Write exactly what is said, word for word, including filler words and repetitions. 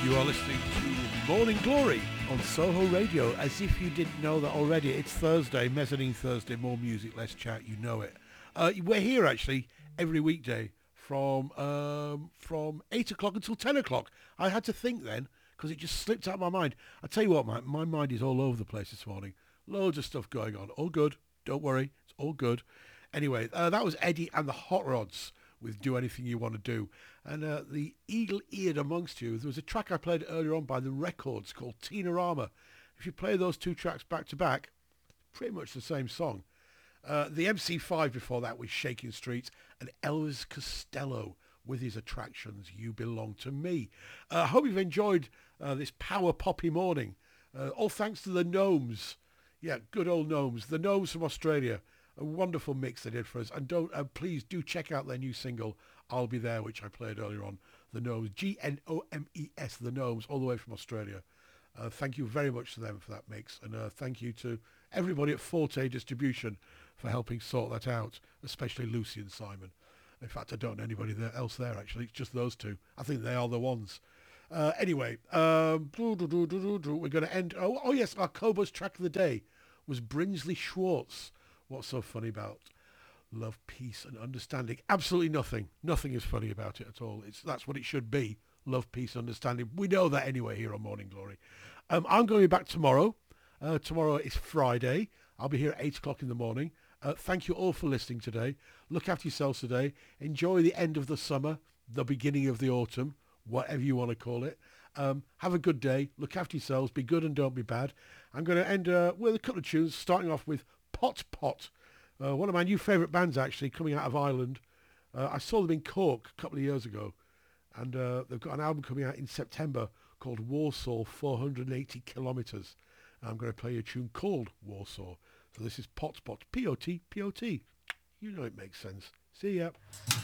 You are listening to Morning Glory on Soho Radio. As if you didn't know that already, it's Thursday, Mezzanine Thursday, more music, less chat, you know it. Uh, we're here actually every weekday from um, from eight o'clock until ten o'clock. I had to think then because it just slipped out of my mind. I tell you what, my, my mind is all over the place this morning. Loads of stuff going on. All good. Don't worry. It's all good. Anyway, uh, that was Eddie and the Hot Rods with Do Anything You Want to Do. And uh, the eagle-eared amongst you, there was a track I played earlier on by The Records called Tina-Rama. If you play those two tracks back to back, pretty much the same song. Uh, the M C five before that was Shaking Streets, and Elvis Costello with his Attractions, You Belong to Me. I uh, hope you've enjoyed uh, this power poppy morning. Uh, all thanks to the Gnomes. Yeah, good old Gnomes. The Gnomes from Australia. A wonderful mix they did for us. And don't uh, please do check out their new single, I'll Be There, which I played earlier on. The Gnomes, G N O M E S, The Gnomes, all the way from Australia. Uh, thank you very much to them for that mix. And uh, thank you to everybody at Forte Distribution for helping sort that out, especially Lucy and Simon. In fact, I don't know anybody there, else there, actually. It's just those two. I think they are the ones. Uh, anyway, um, we're going to end... Oh, oh, yes, our Cobos track of the day was Brinsley Schwartz. What's so funny about love, peace and understanding? Absolutely nothing. Nothing is funny about it at all. It's That's what it should be. Love, peace, understanding. We know that anyway here on Morning Glory. Um, I'm going to be back tomorrow. Uh, tomorrow is Friday. I'll be here at eight o'clock in the morning. Uh, thank you all for listening today. Look after yourselves today. Enjoy the end of the summer, the beginning of the autumn, whatever you want to call it. Um, have a good day. Look after yourselves. Be good and don't be bad. I'm going to end uh, with a couple of tunes, starting off with Pot Pot, uh, one of my new favourite bands actually, coming out of Ireland. Uh, I saw them in Cork a couple of years ago, and uh, they've got an album coming out in September called Warsaw four hundred eighty kilometres. I'm going to play a tune called Warsaw. So this is Pot Pot, P O T, P O T. You know it makes sense. See ya.